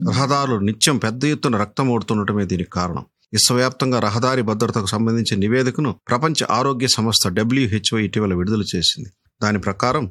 రహదారులు నిత్యం పెద్ద ఎత్తున రక్తం ఓడుతుండటమే దీనికి కారణం. విశ్వవ్యాప్తంగా రహదారి భద్రతకు సంబంధించిన నివేదికను ప్రపంచ ఆరోగ్య సంస్థ WHO ఇటీవల విడుదల చేసింది. దాని ప్రకారం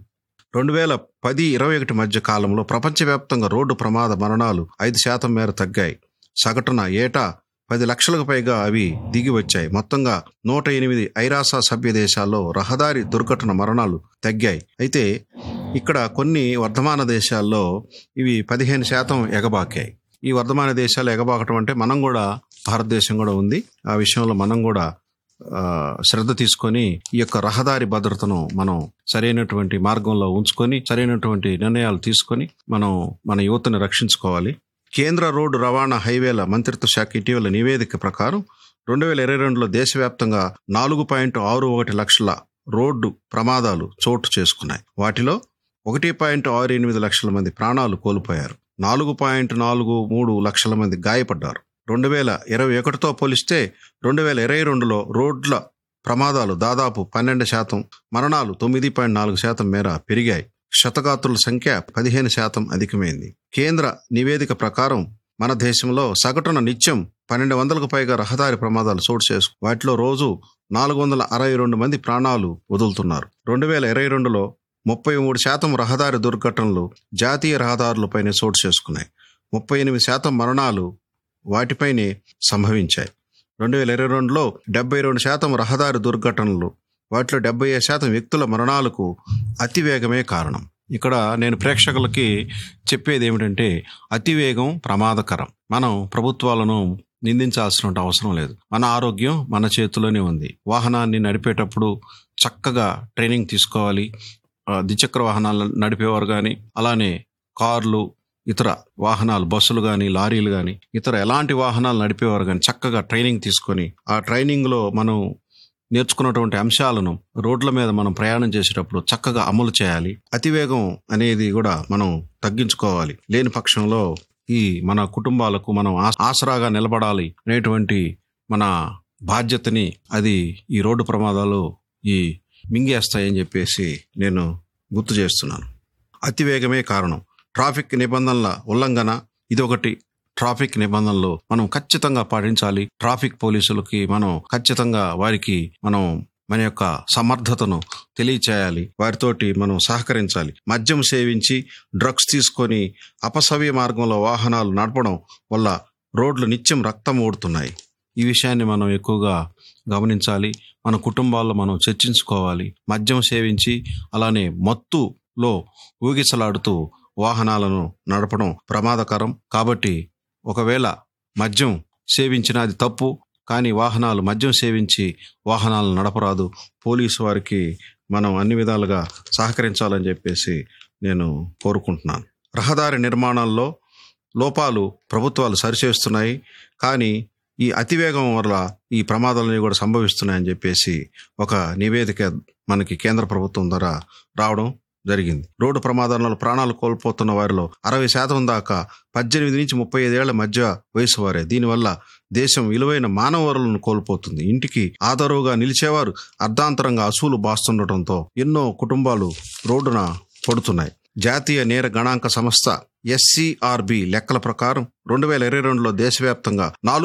2010-21 మధ్య కాలంలో ప్రపంచవ్యాప్తంగా రోడ్డు ప్రమాద మరణాలు 5% మేర తగ్గాయి. సగటున ఏటా 10 లక్షలకు పైగా అవి దిగి వచ్చాయి. మొత్తంగా 108 ఐరాస సభ్య దేశాల్లో రహదారి దుర్ఘటన మరణాలు తగ్గాయి. అయితే ఇక్కడ కొన్ని వర్ధమాన దేశాల్లో ఇవి 15% ఎగబాకాయి. ఈ వర్ధమాన దేశాలు ఎగబాకటం అంటే మనం కూడా, భారతదేశం కూడా ఉంది. ఆ విషయంలో మనం కూడా శ్రద్ధ తీసుకొని ఈ యొక్క రహదారి భద్రతను మనం సరైనటువంటి మార్గంలో ఉంచుకొని సరైనటువంటి నిర్ణయాలు తీసుకొని మనం మన యువతను రక్షించుకోవాలి. కేంద్ర రోడ్డు రవాణా హైవేల మంత్రిత్వ శాఖ ఇటీవల నివేదిక ప్రకారం 2022లో దేశవ్యాప్తంగా 4.61 లక్షల రోడ్డు ప్రమాదాలు చోటు చేసుకున్నాయి. వాటిలో 1.68 లక్షల మంది ప్రాణాలు కోల్పోయారు. 4.43 లక్షల మంది గాయపడ్డారు. 2021తో పోలిస్తే 2022లో రోడ్ల ప్రమాదాలు దాదాపు 12%, మరణాలు 9.4% మేర పెరిగాయి. క్షతగాత్రుల సంఖ్య 15% అధికమైంది. కేంద్ర నివేదిక ప్రకారం మన దేశంలో సగటున నిత్యం 1200కు పైగా రహదారి ప్రమాదాలు చోటు చేసుకు వాటిలో రోజు 462 మంది ప్రాణాలు వదులుతున్నారు. 2022లో 33% రహదారి దుర్ఘటనలు జాతీయ రహదారులపైనే చోటు చేసుకున్నాయి. 38% మరణాలు వాటిపైనే సంభవించాయి. 2022లో 72% రహదారి దుర్ఘటనలు, వాటిలో 75% వ్యక్తుల మరణాలకు అతివేగమే కారణం. ఇక్కడ నేను ప్రేక్షకులకి చెప్పేది ఏమిటంటే, అతివేగం ప్రమాదకరం. మనం ప్రభుత్వాలను నిందించాల్సిన అవసరం లేదు. మన ఆరోగ్యం మన చేతిలోనే ఉంది. వాహనాన్ని నడిపేటప్పుడు చక్కగా ట్రైనింగ్ తీసుకోవాలి. ద్విచక్ర వాహనాలు నడిపేవారు కానీ, అలానే కార్లు, ఇతర వాహనాలు, బస్సులు కానీ, లారీలు కానీ, ఇతర ఎలాంటి వాహనాలు నడిపేవారు కానీ చక్కగా ట్రైనింగ్ తీసుకొని ఆ ట్రైనింగ్లో మనం నేర్చుకున్నటువంటి అంశాలను రోడ్ల మీద మనం ప్రయాణం చేసేటప్పుడు చక్కగా అమలు చేయాలి. అతివేగం అనేది కూడా మనం తగ్గించుకోవాలి. లేని పక్షంలో ఈ మన కుటుంబాలకు మనం ఆసరాగా నిలబడాలి అనేటువంటి మన బాధ్యతని అది ఈ రోడ్డు ప్రమాదాలు మింగేస్తాయని చెప్పేసి నేను గుర్తు చేస్తున్నాను. అతివేగమే కారణం. ట్రాఫిక్ నిబంధనల ఉల్లంఘన ఇదొకటి. ట్రాఫిక్ నిబంధనలు మనం ఖచ్చితంగా పాటించాలి. ట్రాఫిక్ పోలీసులకి మనం ఖచ్చితంగా వారికి మనం మన యొక్క సమర్థతను తెలియచేయాలి. వారితోటి మనం సహకరించాలి. మద్యం సేవించి డ్రగ్స్ తీసుకొని అపసవ్య మార్గంలో వాహనాలు నడపడం వల్ల రోడ్లు నిత్యం రక్తం ఓడుతున్నాయి. ఈ విషయాన్ని మనం ఎక్కువగా గమనించాలి. మన కుటుంబాల్లో మనం చర్చించుకోవాలి. మద్యం సేవించి అలానే మత్తులో ఊగిసలాడుతూ వాహనాలను నడపడం ప్రమాదకరం. కాబట్టి ఒకవేళ మద్యం సేవించిన అది తప్పు, కానీ మద్యం సేవించి వాహనాలను నడపరాదు. పోలీసు వారికి మనం అన్ని విధాలుగా సహకరించాలని చెప్పేసి నేను కోరుకుంటున్నాను. రహదారి నిర్మాణాల్లో లోపాలు ప్రభుత్వాలు సరిచేస్తున్నాయి, కానీ ఈ అతివేగం వల్ల ఈ ప్రమాదాలన్నీ కూడా సంభవిస్తున్నాయని చెప్పేసి ఒక నివేదిక మనకి కేంద్ర ప్రభుత్వం ద్వారా రావడం జరిగింది. రోడ్డు ప్రమాదాలలో ప్రాణాలు కోల్పోతున్న వారిలో 60% దాకా 18 నుంచి 35 ఏళ్ల మధ్య వయసు వారే. దీనివల్ల దేశం విలువైన మానవ వనరులను కోల్పోతుంది. ఇంటికి ఆధారుగా నిలిచేవారు అర్ధాంతరంగా అసూలు బాస్తుండటంతో ఎన్నో కుటుంబాలు రోడ్డున పడుతున్నాయి. జాతీయ నేర గణాంక సంస్థ SCRB లెక్కల ప్రకారం 2022లో దేశవ్యాప్తంగా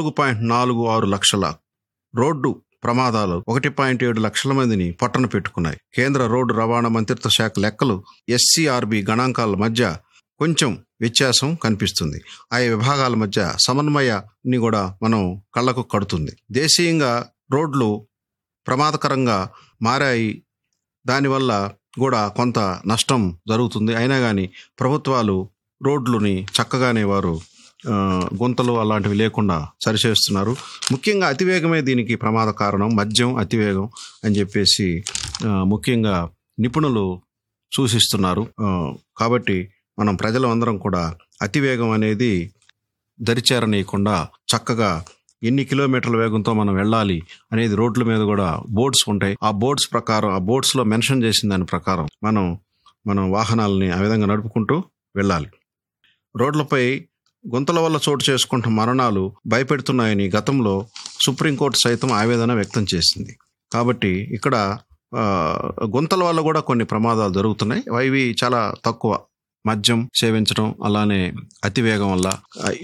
4.46 లక్షల రోడ్డు ప్రమాదాలు 1.7 లక్షల మందిని పట్టణ పెట్టుకున్నాయి. కేంద్ర రోడ్డు రవాణా మంత్రిత్వ శాఖ లెక్కలు SCRB గణాంకాల మధ్య కొంచెం వ్యత్యాసం కనిపిస్తుంది. ఆయా విభాగాల మధ్య సమన్వయాన్ని కూడా మనం కళ్ళకు కడుతుంది. దేశీయంగా రోడ్లు ప్రమాదకరంగా మారాయి. దానివల్ల కూడా కొంత నష్టం జరుగుతుంది. అయినా కానీ ప్రభుత్వాలు రోడ్లని చక్కగానే వారు గుంతలు అలాంటివి లేకుండా సరిచేస్తున్నారు. ముఖ్యంగా అతివేగమే దీనికి ప్రమాద కారణం. మద్యం, అతివేగం అని చెప్పేసి ముఖ్యంగా నిపుణులు సూచిస్తున్నారు. కాబట్టి మనం ప్రజలందరం కూడా అతివేగం అనేది దరిచేరనీయకుండా చక్కగా ఎన్ని కిలోమీటర్ల వేగంతో మనం వెళ్ళాలి అనేది రోడ్ల మీద కూడా బోర్డ్స్ ఉంటాయి. ఆ బోర్డ్స్ ప్రకారం, ఆ బోర్డ్స్లో మెన్షన్ చేసిన దాని ప్రకారం మనం వాహనాలని ఆ విధంగా నడుపుకుంటూ వెళ్ళాలి. రోడ్లపై గుంతల వల్ల చోటు చేసుకుంటున్న మరణాలు భయపెడుతున్నాయని గతంలో సుప్రీంకోర్టు సైతం ఆవేదన వ్యక్తం చేసింది. కాబట్టి ఇక్కడ గుంతల వల్ల కూడా కొన్ని ప్రమాదాలు జరుగుతున్నాయి. ఇవి చాలా తక్కువ. మద్యం సేవించడం, అలానే అతివేగం వల్ల